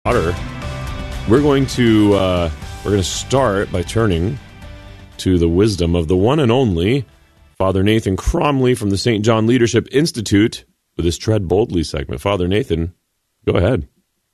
Water. We're going to start by turning to the wisdom of the one and only Father Nathan Cromly from the St. John Leadership Institute with his Tread Boldly segment. Father Nathan, go ahead.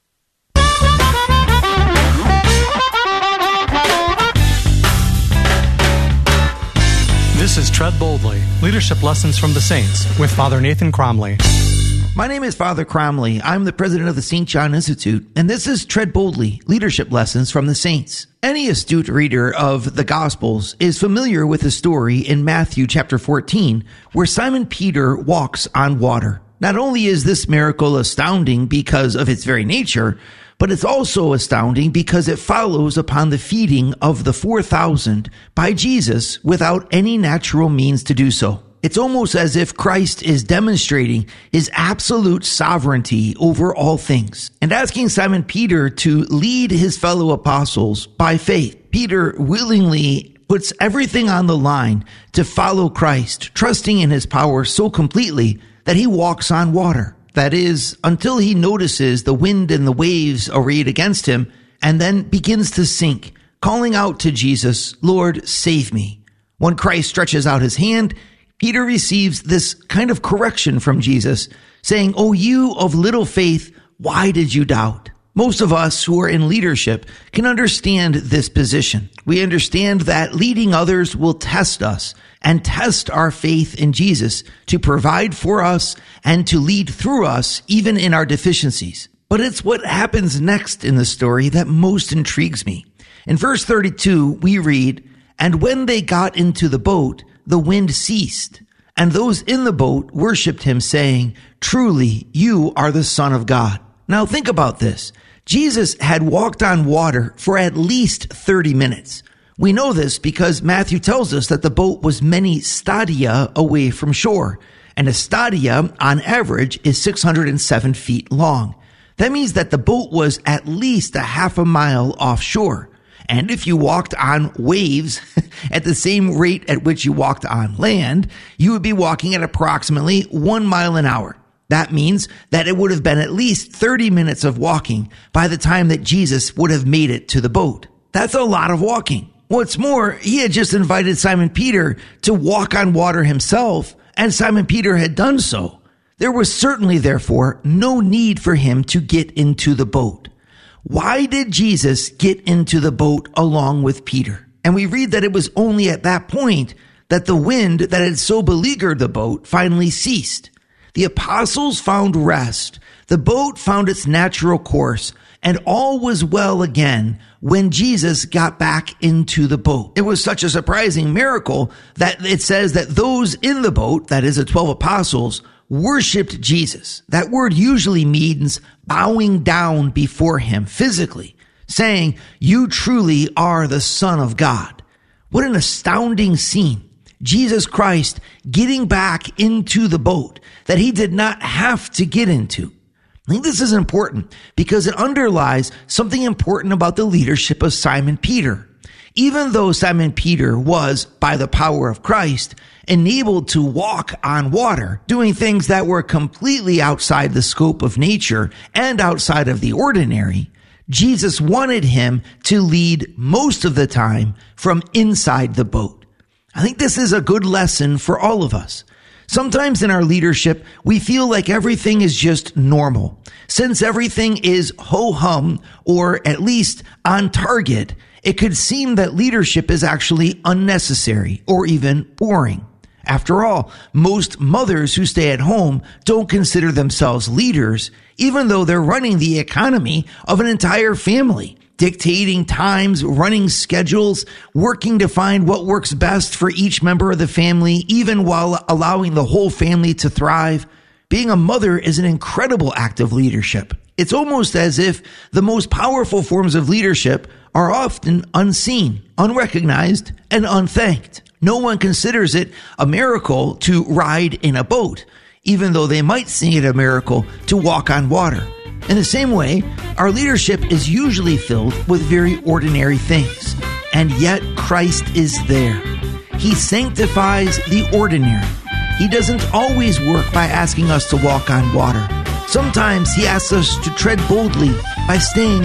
This is Tread Boldly, Leadership Lessons from the Saints with Father Nathan Cromly. My name is Father Cromly. I'm the president of the St. John Institute, and this is Tread Boldly, Leadership Lessons from the Saints. Any astute reader of the Gospels is familiar with the story in Matthew chapter 14, where Simon Peter walks on water. Not only is this miracle astounding because of its very nature, but it's also astounding because it follows upon the feeding of the 4,000 by Jesus without any natural means to do so. It's almost as if Christ is demonstrating his absolute sovereignty over all things and asking Simon Peter to lead his fellow apostles by faith. Peter willingly puts everything on the line to follow Christ, trusting in his power so completely that he walks on water. That is, until he notices the wind and the waves arrayed against him and then begins to sink, calling out to Jesus, "Lord, save me." When Christ stretches out his hand, Peter receives this kind of correction from Jesus, saying, "Oh, you of little faith, why did you doubt?" Most of us who are in leadership can understand this position. We understand that leading others will test us and test our faith in Jesus to provide for us and to lead through us, even in our deficiencies. But it's what happens next in the story that most intrigues me. In verse 32, we read, "And when they got into the boat, the wind ceased, and those in the boat worshipped him, saying, 'Truly, you are the Son of God.'" Now think about this. Jesus had walked on water for at least 30 minutes. We know this because Matthew tells us that the boat was many stadia away from shore, and a stadia, on average, is 607 feet long. That means that the boat was at least a half a mile offshore. And if you walked on waves at the same rate at which you walked on land, you would be walking at approximately 1 mile an hour. That means that it would have been at least 30 minutes of walking by the time that Jesus would have made it to the boat. That's a lot of walking. What's more, he had just invited Simon Peter to walk on water himself, and Simon Peter had done so. There was certainly, therefore, no need for him to get into the boat. Why did Jesus get into the boat along with Peter? And we read that it was only at that point that the wind that had so beleaguered the boat finally ceased. The apostles found rest, the boat found its natural course, and all was well again when Jesus got back into the boat. It was such a surprising miracle that it says that those in the boat, that is the 12 apostles, worshipped Jesus. That word usually means bowing down before him physically, saying, "You truly are the Son of God." What an astounding scene. Jesus Christ getting back into the boat that he did not have to get into. I think this is important because it underlies something important about the leadership of Simon Peter. Even though Simon Peter was, by the power of Christ, enabled to walk on water, doing things that were completely outside the scope of nature and outside of the ordinary, Jesus wanted him to lead most of the time from inside the boat. I think this is a good lesson for all of us. Sometimes in our leadership, we feel like everything is just normal. Since everything is ho-hum, or at least on target, it could seem that leadership is actually unnecessary or even boring. After all, most mothers who stay at home don't consider themselves leaders, even though they're running the economy of an entire family, dictating times, running schedules, working to find what works best for each member of the family, even while allowing the whole family to thrive. Being a mother is an incredible act of leadership. It's almost as if the most powerful forms of leadership are often unseen, unrecognized, and unthanked. No one considers it a miracle to ride in a boat, even though they might see it a miracle to walk on water. In the same way, our leadership is usually filled with very ordinary things, and yet Christ is there. He sanctifies the ordinary. He doesn't always work by asking us to walk on water. Sometimes he asks us to tread boldly by staying